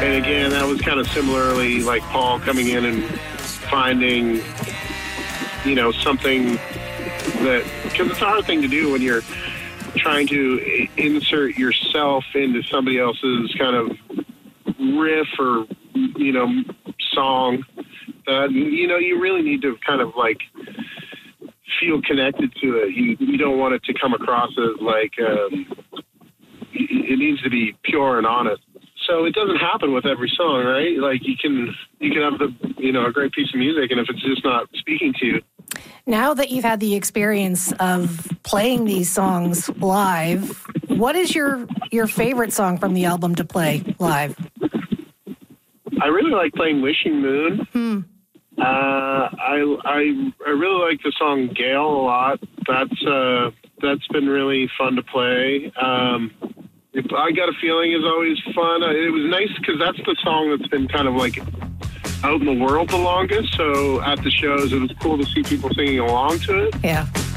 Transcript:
And again, that was kind of similarly like Paul coming in and finding, something that, because it's a hard thing to do when you're trying to insert yourself into somebody else's kind of riff or, song. You really need to kind of like feel connected to it. You don't want it to come across as like, it needs to be pure and honest. So it doesn't happen with every song, right? Like you can have a great piece of music, and if it's just not speaking to you. Now that you've had the experience of playing these songs live, what is your favorite song from the album to play live? I really like playing Wishing Moon. I really like the song Gale a lot. That's been really fun to play. I Got a Feeling is always fun. It was nice because that's the song that's been kind of like out in the world the longest. So at the shows, it was cool to see people singing along to it. Yeah.